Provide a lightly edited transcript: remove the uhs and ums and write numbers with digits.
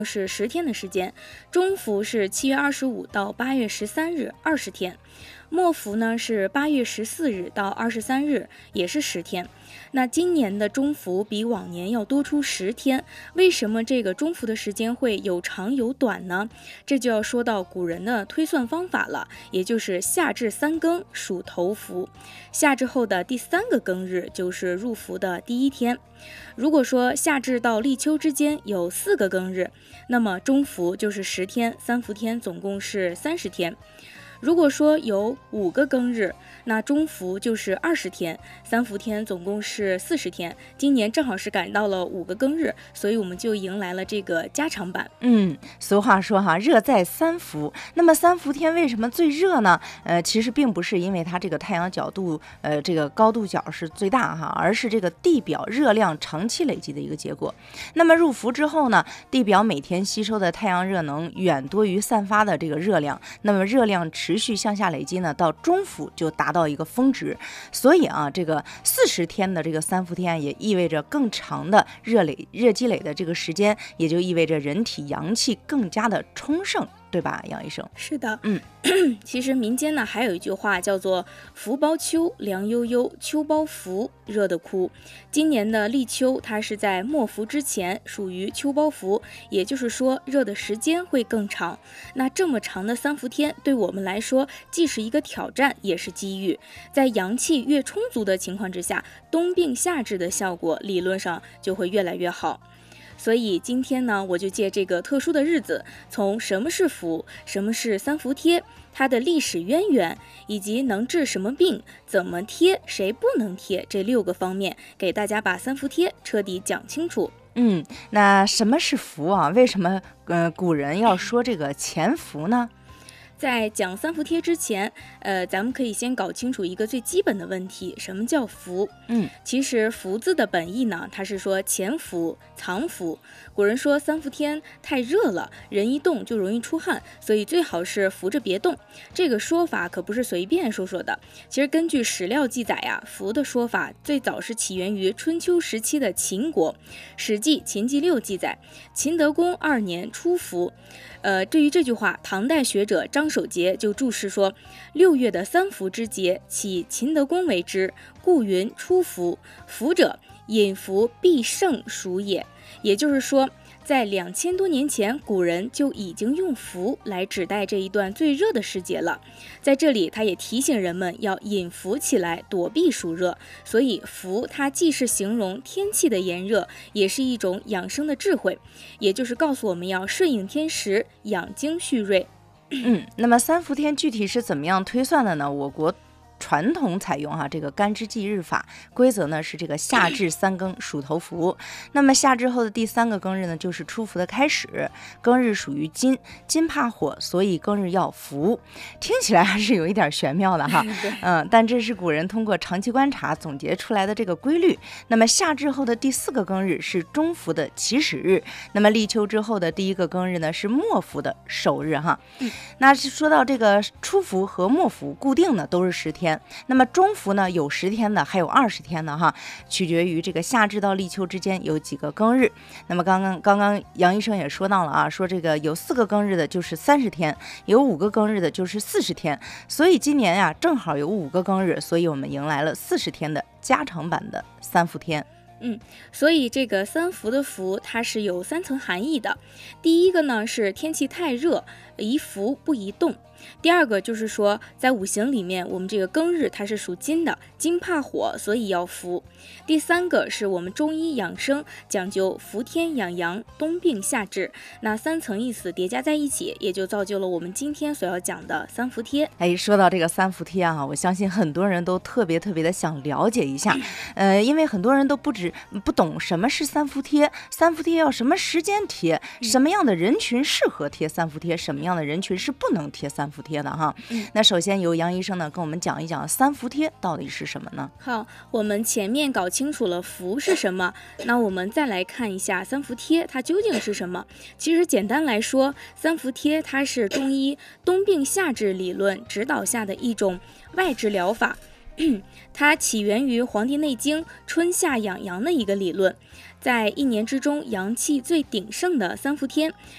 是10天的时间，中伏是7月25到8月13日20天，末伏呢是8月14日到23日，也是10天。那今年的中伏比往年要多出10天，为什么这个中伏的时间会有长有短呢？这就要说到古人的推算方法了，也就是夏至3更属头伏，夏至后的第3个更日就是入伏的第1天。如果说夏至到立秋之间有4个更日，那么中伏就是10天，3伏天总共是30天。如果说有5个更日，那中伏就是20天，3伏天总共是40天。今年正好是赶到了5个更日，所以我们就迎来了这个加长版。 俗话说哈，热在3伏。那么3伏天为什么最热呢？其实并不是因为它这个太阳角度，这个高度角是最大哈，而是这个地表热量长期累积的一个结果。那么入伏之后呢，地表每天吸收的太阳热能远多于散发的这个热量，那么热量持续向下累积呢，到中伏就达到一个峰值。所以啊，这个40天的这个3伏天也意味着更长的热积累的这个时间，也就意味着人体阳气更加的充盛，对吧，杨医生？ 是的，其实民间呢还有一句话叫做伏包秋，凉悠悠，秋包伏，热得哭。今年的立秋它是在末伏之前，属于秋包伏，也就是说热的时间会更长。那这么长的3伏天对我们来说既是一个挑战，也是机遇。在阳气越充足的情况之下，冬病夏治的效果理论上就会越来越好。所以今天呢，我就借这个特殊的日子，从什么是伏，什么是3伏贴，它的历史渊源，以及能治什么病，怎么贴，谁不能贴，这6个方面，给大家把3伏贴彻底讲清楚。 那什么是伏啊？为什么古人要说这个潜伏呢？ 在讲3伏贴之前，咱们可以先搞清楚一个最基本的问题，什么叫伏？其实伏字的本意呢，它是说潜伏、藏伏。古人说3伏天太热了，人一动就容易出汗，所以最好是伏着别动。这个说法可不是随便说说的。其实根据史料记载呀，伏的说法最早是起源于春秋时期的秦国，《史记·秦记六》记载，秦德公2年初伏。对于这句话，唐代学者张守节就注释说：6月的3伏之节，起秦德公为之，故云初伏。伏者，饮伏必胜属也。也就是说，在2000多年前，古人就已经用伏来指代这一段最热的时节了。在这里，他也提醒人们要引伏起来，躲避暑热。所以伏它既是形容天气的炎热，也是一种养生的智慧，也就是告诉我们要顺应天时，养精蓄锐。 那么3伏天具体是怎么样推算的呢？我国传统采用这个干支纪日法，规则呢是这个夏至3更属头伏。那么夏至后的第3个更日呢，就是初伏的开始。更日属于金，金怕火，所以更日要伏。听起来还是有一点玄妙的哈，但这是古人通过长期观察总结出来的这个规律。那么夏至后的第4个更日是中伏的起始日，那么立秋之后的第1个更日呢是末伏的首日哈。那是说到这个初伏和末伏固定的都是10天。那么中伏呢有10天的，还有20天的哈，取决于这个夏至到立秋之间有几个更日。那么刚刚杨医生也说到了啊，说这个有4个更日的就是30天，有5个更日的就是40天。所以今年呀正好有5个更日，所以我们迎来了40天的加长版的3伏天。 所以这个3伏的伏它是有3层含义的。第一个呢是天气太热，宜伏不宜动。第二个就是说，在五行里面，我们这个庚日它是属金的，金怕火，所以要伏。第三个是我们中医养生讲究伏天养阳，冬病夏治。那3层意思叠加在一起，也就造就了我们今天所要讲的3伏贴。 说到这个3伏贴啊，我相信很多人都特别的想了解一下，因为很多人都不懂什么是3伏贴，3伏贴要什么时间贴，什么样的人群适合贴3伏贴，什么样的人群是不能贴3伏贴的哈。那首先由杨医生呢跟我们讲一讲3伏贴到底是什么呢？ 好，我们前面搞清楚了伏是什么，那我们再来看一下3伏贴它究竟是什么。其实简单来说，3伏贴它是中医冬病夏治理论指导下的一种外治疗法。它起源于《黄帝内经》春夏养阳的一个理论。在1年之中阳气最鼎盛的3伏天，